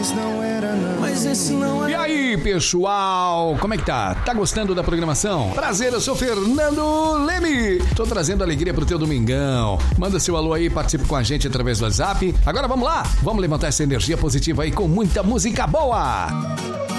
Mas esse não é. E aí, pessoal, como é que tá? Tá gostando da programação? Prazer, eu sou Fernando Leme. Tô trazendo alegria pro teu domingão. Manda seu alô aí, participe com a gente através do WhatsApp. Agora vamos lá, vamos levantar essa energia positiva aí com muita música boa.